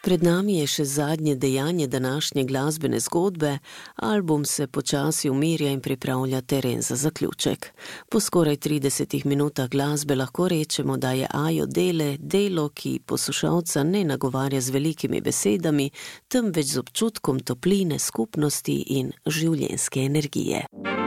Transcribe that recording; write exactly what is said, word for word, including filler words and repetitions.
Pred nami je še zadnje dejanje današnje glasbene zgodbe, album se počasi umirja in pripravlja teren za zaključek. Po skoraj tridesetih minutah glasbe lahko rečemo, da je Ajo Dele delo, ki poslušalca ne nagovarja z velikimi besedami, temveč z občutkom topline, skupnosti in življenjske energije.